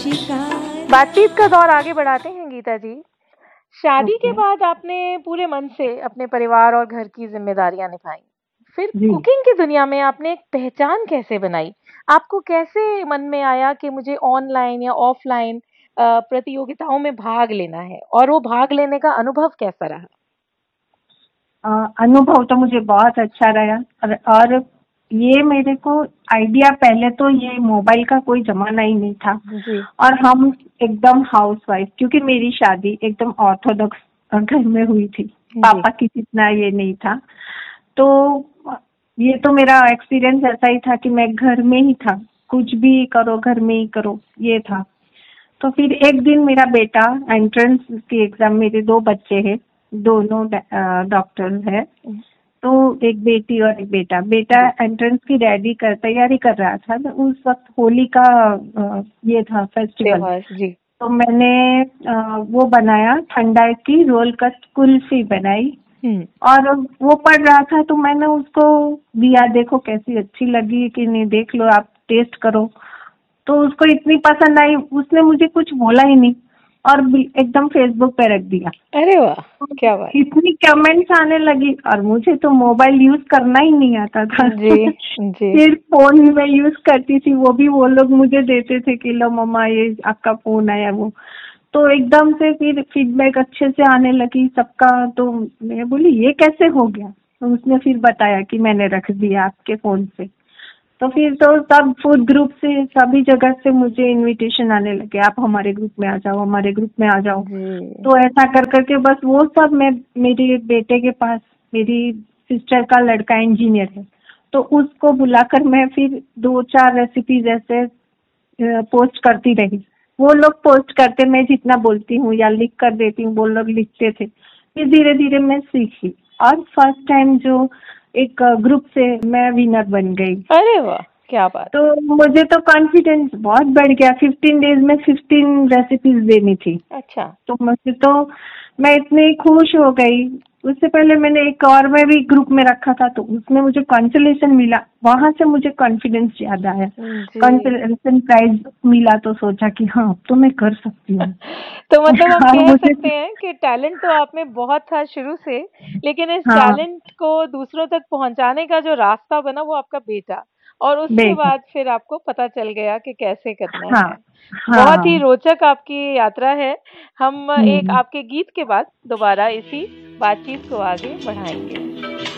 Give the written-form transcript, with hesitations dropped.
बातचीत का दौर आगे बढ़ाते हैं गीता जी। शादी के बाद आपने पूरे मन से अपने परिवार और घर की जिम्मेदारियां निभाई। फिर जी कुकिंग की दुनिया में आपने एक पहचान कैसे बनाई? आपको कैसे मन में आया कि मुझे ऑनलाइन या ऑफलाइन प्रतियोगिताओं में भाग लेना है, और वो भाग लेने का अनुभव कैसा रहा? अनुभव तो मुझे बहुत अच्छा रहा। और ये मेरे को आइडिया, पहले तो ये मोबाइल का कोई जमाना ही नहीं था। जी। और हम एकदम हाउसवाइफ, क्योंकि मेरी शादी एकदम ऑर्थोडॉक्स घर में हुई थी। जी। पापा की जितना ये नहीं था। तो ये तो मेरा एक्सपीरियंस ऐसा ही था कि मैं घर में ही था, कुछ भी करो घर में ही करो, ये था। तो फिर एक दिन मेरा बेटा एंट्रेंस की एग्जाम, मेरे दो बच्चे हैं, दोनों डॉक्टर है। तो एक बेटी और एक बेटा। बेटा एंट्रेंस की तैयारी कर रहा था। तो उस वक्त होली का ये था फेस्टिवल। त्योहार। जी। तो मैंने वो बनाया, ठंडा की रोल कट कुल्फी बनाई। और वो पढ़ रहा था तो मैंने उसको दिया, देखो कैसी अच्छी लगी कि नहीं, देख लो, आप टेस्ट करो। तो उसको इतनी पसंद आई, उसने मुझे कुछ बोला ही नहीं और एकदम फेसबुक पे रख दिया। अरे वाह, क्या बात। इतनी कमेंट्स आने लगी और मुझे तो मोबाइल यूज करना ही नहीं आता था। जी। जी। सिर्फ फोन ही मैं यूज करती थी, वो भी वो लोग मुझे देते थे कि लो मम्मा ये आपका फोन आया वो। तो एकदम से फिर फीडबैक अच्छे से आने लगी सबका। तो मैं बोली ये कैसे हो गया? तो उसने फिर बताया कि मैंने रख दिया आपके फोन से। तो फिर तो सब फूड ग्रुप से, सभी जगह से मुझे इनविटेशन आने लगे, आप हमारे ग्रुप में आ जाओ, हमारे ग्रुप में आ जाओ। जी। तो ऐसा कर करके बस वो सब, मैं मेरे बेटे के पास, मेरी सिस्टर का लड़का इंजीनियर है, तो उसको बुलाकर मैं फिर 2-4 रेसिपीज ऐसे पोस्ट करती रही। वो लोग पोस्ट करते, मैं जितना बोलती हूँ या लिख कर देती हूँ, वो लोग लिखते थे। फिर धीरे धीरे मैं सीखी और फर्स्ट टाइम जो एक ग्रुप से मैं विनर बन गई। अरे वाह, क्या बात। तो मुझे तो कॉन्फिडेंस बहुत बढ़ गया। 15 डेज में 15 रेसिपीज देनी थी। अच्छा। तो मुझे तो, मैं इतनी खुश हो गई। उससे पहले मैंने एक और में भी ग्रुप में रखा था, तो उसमें मुझे कंसोलेशन मिला, वहां से मुझे कॉन्फिडेंस ज्यादा आया। जी। कंसोलेशन प्राइज मिला तो सोचा कि हाँ अब तो मैं कर सकती हूँ। तो मतलब हम हाँ, कह मुझे सकते हैं कि टैलेंट तो आप में बहुत था शुरू से, लेकिन इस हाँ टैलेंट को दूसरों तक पहुंचाने का जो रास्ता बना वो आपका बेटा, और उसके बेटा, बाद फिर आपको पता चल गया कि कैसे करना हाँ है। बहुत ही हाँ। रोचक आपकी यात्रा है। हम एक हम्म। आपके गीत के बाद दोबारा इसी बातचीत को आगे बढ़ाएंगे।